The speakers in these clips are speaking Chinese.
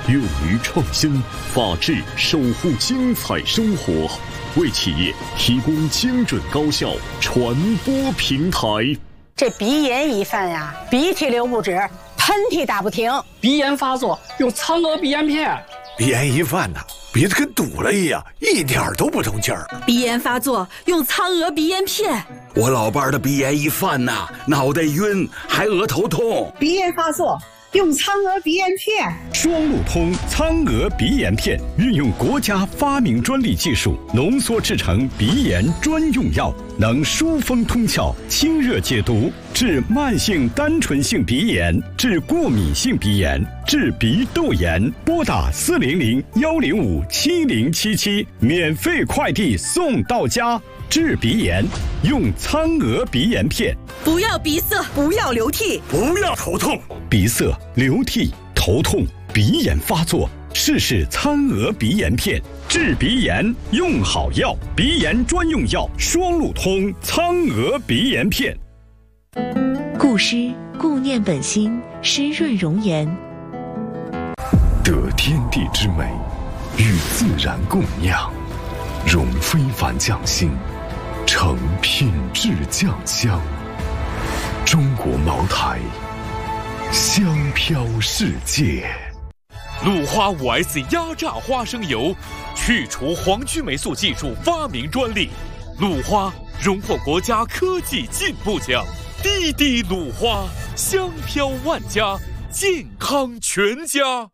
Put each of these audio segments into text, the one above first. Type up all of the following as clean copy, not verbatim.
勇于创新，法治守护精彩生活，为企业提供精准高效传播平台。 这鼻炎一犯呀，鼻涕流不止，喷嚏打不停， 鼻炎发作用苍娥鼻炎片。 鼻炎一犯呢，鼻子跟堵了一样，一点都不通气儿。 鼻炎发作用苍娥鼻炎片。 我老伴儿的鼻炎一犯呐，脑袋晕，还额头痛。 鼻炎发作用苍娥鼻炎片。 双路通苍娥鼻炎片运用国家发明专利技术浓缩制成鼻炎专用药，能疏风通窍、清热解毒，治慢性单纯性鼻炎，治过敏性鼻炎，治鼻窦炎。拨打400-105-7077，免费快递送到家。治鼻炎用苍娥鼻炎片。 不要鼻塞，不要流涕， 不要头痛。 鼻塞、流涕、头痛、鼻炎发作，试试苍娥鼻炎片。治鼻炎用好药，鼻炎专用药双路通苍娥鼻炎片。 固湿固念本心，湿润容颜。 得天地之美，与自然共酿，融非凡匠心，成品质酱香。中国茅台，香飘世界。 鲁花5S 压榨花生油，去除黄曲霉素技术发明专利，鲁花荣获国家科技进步奖。滴滴鲁花，香飘万家，健康全家。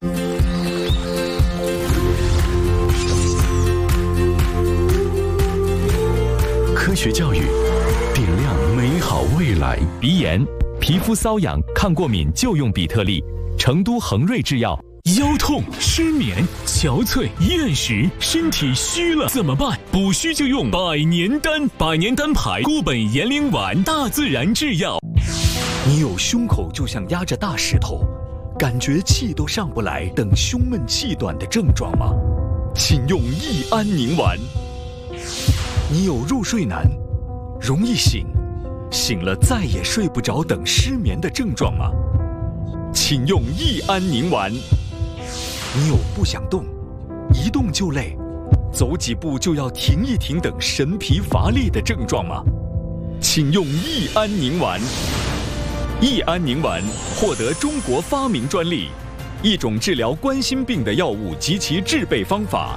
科学教育，点亮美好未来。 鼻炎、皮肤瘙痒、抗过敏就用比特利。成都恒瑞制药。 腰痛、失眠、憔悴、厌食，身体虚了怎么办？补虚就用百年丹，百年丹牌固本延龄丸，大自然制药。 你有胸口就像压着大石头，感觉气都上不来，等胸闷气短的症状吗？请用益安宁丸。你有入睡难、容易醒、醒了再也睡不着等失眠的症状吗？请用益安宁丸。你有不想动、一动就累、走几步就要停一停等神疲乏力的症状吗？请用益安宁丸。益安宁丸获得中国发明专利，一种治疗冠心病的药物及其制备方法。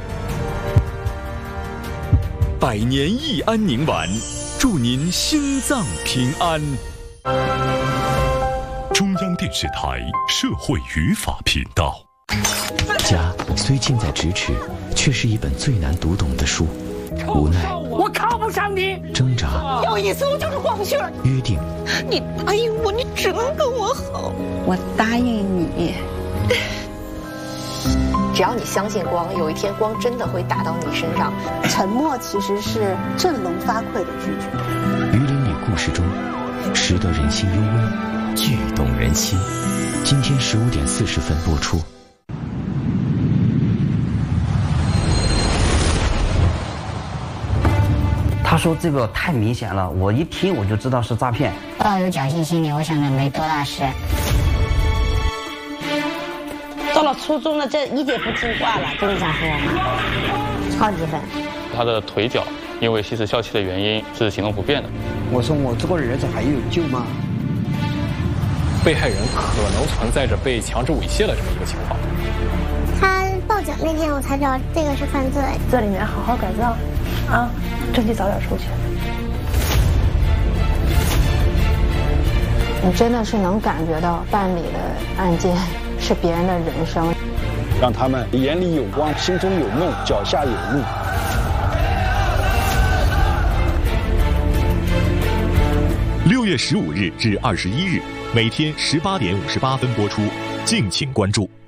百年益安宁丸，祝您心脏平安。 中央电视台社会语法频道。 家虽近在咫尺，却是一本最难读懂的书。无奈， 我看不上你。 挣扎， 有一次我就是光绪。 约定， 你答应我，你只能跟我好。 我答应你。 只要你相信光，有一天光真的会打到你身上。 沉默其实是振聋发聩的拒绝。 于林里故事中，识得人心幽微，剧动人心。今天15点40分播出。 他说这个太明显了，我一听我就知道是诈骗。 抱有侥幸心理，我想着没多大事。 到了初中了，这一点不听话了，就你想说吗？超级愤。 他的腿脚因为吸食笑气的原因是行动不便的。 我说我这个儿子还有救吗？ 被害人可能存在着被强制猥亵的这么一个情况。 他报警那天我才知道这个是犯罪。 在里面好好改造，啊，争取早点出去。 你真的是能感觉到办理的案件是别人的人生， 让他们眼里有光，心中有梦，脚下有路。 6月15日至21日，每天18点58分播出，敬请关注。